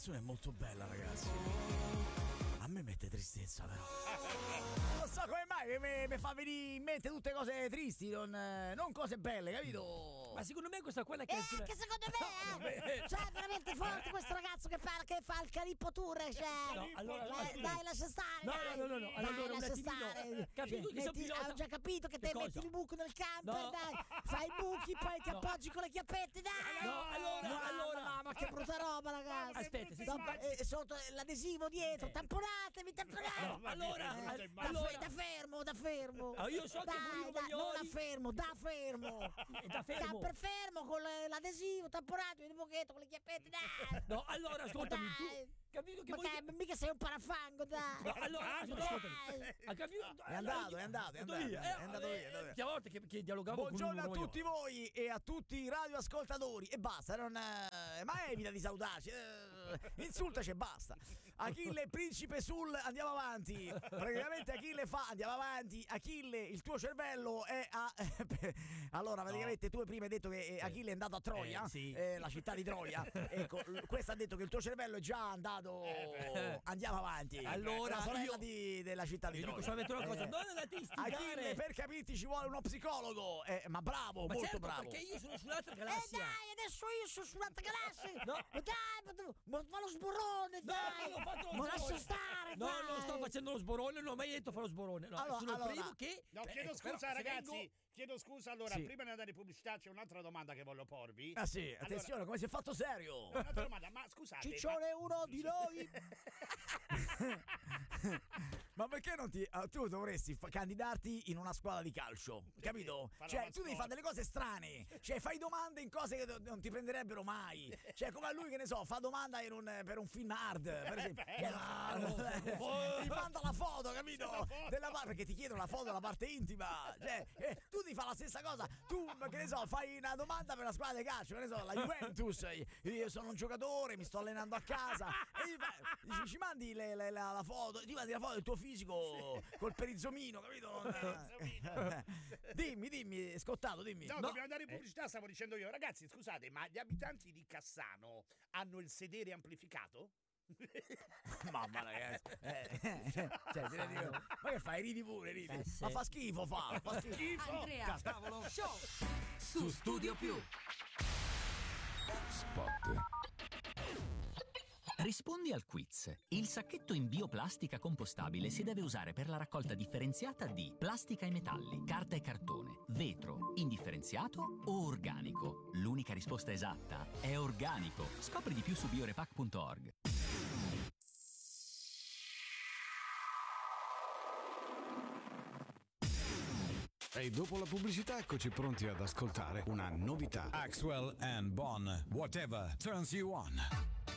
canzone è molto bella, ragazzi. A me mette tristezza, però. Non so come mai mi fa venire in mente tutte cose tristi, non cose belle, capito? Ma secondo me questa è quella che Che secondo me cioè è veramente forte questo ragazzo che fa il Calippo Tour, cioè. No, allora, dai, lascia stare. No, dai. no. Dai, Allora, un lascia attimino. stare. Capito che sono pilota. Ho già capito che te Che cosa? metti il buco nel camper, No. dai. Fai i buchi, poi ti appoggi con le chiappette, dai. No, allora. No, ma che brutta roba, ragazzi. Aspetta, se Dopo, sotto l'adesivo dietro, tamponatevi. No, allora. Da fermo. Ah, io so che dai, Bruno non Baglioni- da fermo. Da fermo. Per fermo con l'adesivo tamponato il buchetto con le chiappette, dai. No, allora ascoltami Dai. tu. Capito che Ma voi... che mica sei un parafango, dai. No, allora, ascoltami. Dai. Ha capito? È andato via. L'ultima volta che dialogavo Buongiorno con a un numero tutti voi e a tutti i radioascoltatori. E basta, ma evita di salutarci. Insultaci e basta. Achille Principe Sul, andiamo avanti. Praticamente Achille fa, andiamo avanti. Achille, il tuo cervello è a. Allora, praticamente tu prima hai detto che Achille è andato a Troia, sì. la città di Troia. Ecco, questo ha detto che il tuo cervello è già andato. Andiamo avanti. Allora, la sorella io- della città di Io Troia. dico solamente una cosa, non andate a istigare. Achille, per capirti ci vuole uno psicologo, ma bravo, Ma molto certo, bravo. perché io sono sull'altra galassia. Dai, adesso io sono sull'altra galassia. No. Ma dai, ma fa lo sborone, No, dai. non ho fatto lo Ma sborone. lascia stare, No, dai. non sto facendo lo sborone, non ho mai detto fare lo sborone. No, Allora, sono il allora- primo che... No, chiedo ecco, scusa però, se ragazzi, vengo- chiedo scusa, allora, Sì. prima di andare in pubblicità c'è un'altra domanda che voglio porvi. Ah sì, attenzione, come si è fatto serio. Un'altra domanda, ma scusate, Ciccione uno di noi. Ma perché non ti tu dovresti candidarti in una squadra di calcio, capito? Fare Cioè, la tu devi fare delle cose strane. Cioè, fai domande in cose che non ti prenderebbero mai. Cioè, come a lui che ne so, fa domanda per un film hard, per esempio. Ti manda la foto, capito? Perché ti chiedono la foto della parte intima. Cioè, tu devi fare la stessa cosa. Tu, che ne so, fai una domanda per la squadra di calcio, che ne so, la Juventus. Io sono un giocatore, mi sto allenando a casa. E ci mandi la foto, ti mandi la foto del tuo fisico col perizomino, capito? Dimmi, è scottato, dimmi. No, dobbiamo andare in pubblicità, stavo dicendo io. Ragazzi, scusate, ma gli abitanti di Cassano hanno il sedere amplificato? Mamma ragazzi, cioè, te ne dico, ma che fai? Ridi pure, ridi. Ma fa schifo, fa schifo. Andrea Cavolo. Show su Studio Più. Rispondi al quiz. Il sacchetto in bioplastica compostabile si deve usare per la raccolta differenziata di plastica e metalli, carta e cartone, vetro, indifferenziato o organico. L'unica risposta esatta è organico. Scopri di più su biorepack.org. E dopo la pubblicità eccoci pronti ad ascoltare una novità. Axwell and Bonn, whatever turns you on.